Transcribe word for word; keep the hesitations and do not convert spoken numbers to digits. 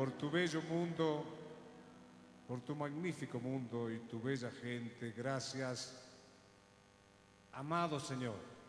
por tu bello mundo, por tu magnífico mundo y tu bella gente. Gracias, amado Señor.